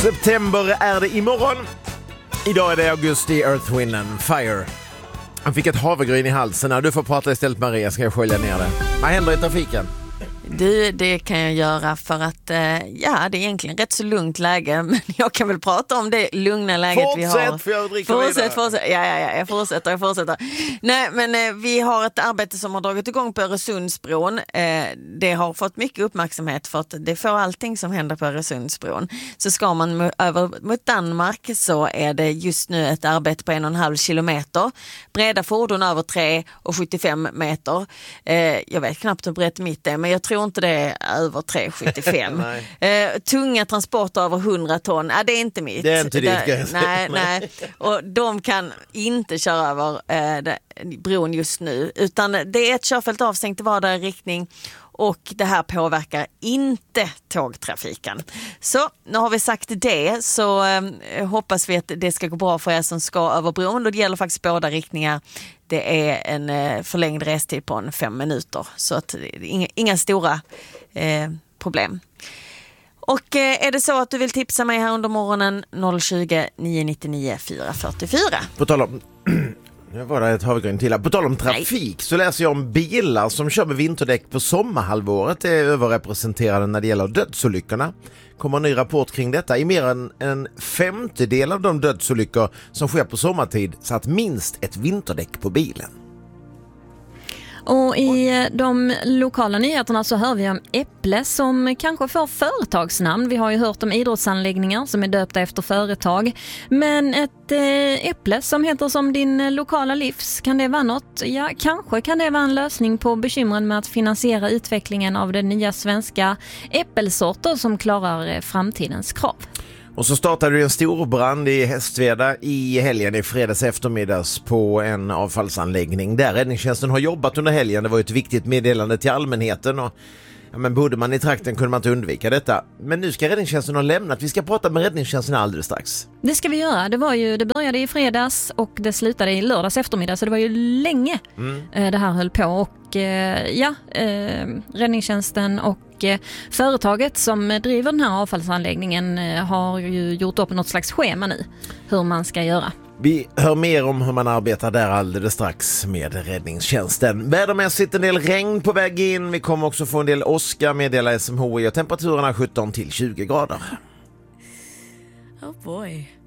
September är det imorgon. Idag är det augusti, Earth, Wind and Fire. Han fick ett havregryn i halsen. När du får prata istället, Maria, ska jag skölja ner det. Vad händer i trafiken? Du, det kan jag göra för att det är egentligen rätt så lugnt läge, men jag kan väl prata om det lugna läget vi har. Fortsätt. Jag fortsätter. Nej, men vi har ett arbete som har dragit igång på Öresundsbron. Det har fått mycket uppmärksamhet för att det får allting som händer på Öresundsbron. Så ska man över mot Danmark så är det just nu ett arbete på 1,5 kilometer. Breda fordon över 3,75 meter. Jag vet knappt hur brett mitt är, men jag tror inte det är över 3,75. Tunga transporter över 100 ton. Det är inte mitt. Det är inte ditt. Nej. Och de kan inte köra över bron just nu. Utan det är ett körfält avstängt i vardera riktning. Och det här påverkar inte tågtrafiken. Så nu har vi sagt det, så hoppas vi att det ska gå bra för er som ska över bron. Och det gäller faktiskt båda riktningar. Det är en förlängd restid på 5 minuter. Så att inga stora problem. Och är det så att du vill tipsa mig här under morgonen, 020 999 444. På tal om... Nu var det ett havregryn till. På tal om trafik så läser jag om bilar som kör med vinterdäck på sommarhalvåret är överrepresenterade när det gäller dödsolyckorna. Kommer en ny rapport kring detta. I mer än en femtedel av de dödsolyckor som sker på sommartid satt minst ett vinterdäck på bilen. Och i de lokala nyheterna så hör vi om Äpple som kanske får företagsnamn. Vi har ju hört om idrottsanläggningar som är döpta efter företag. Men ett äpple som heter som din lokala livs, kan det vara något? Ja, kanske kan det vara en lösning på bekymren med att finansiera utvecklingen av den nya svenska äppelsorter som klarar framtidens krav. Och så startade det en stor brand i Hästveda i helgen i fredags eftermiddags på en avfallsanläggning där räddningstjänsten har jobbat under helgen. Det var ett viktigt meddelande till allmänheten och men bodde man i trakten kunde man inte undvika detta. Men nu ska räddningstjänsten ha lämnat. Vi ska prata med räddningstjänsten alldeles strax. Det ska vi göra. Det började i fredags och det slutade i lördags eftermiddag, så det var ju länge det här höll på. Och räddningstjänsten och företaget som driver den här avfallsanläggningen har ju gjort upp något slags schema nu hur man ska göra. Vi hör mer om hur man arbetar där alldeles strax med räddningstjänsten. Vädermässigt en del regn på väg in. Vi kommer också få en del åska, meddelar SMHI, och temperaturerna 17 till 20 grader. Oh boy.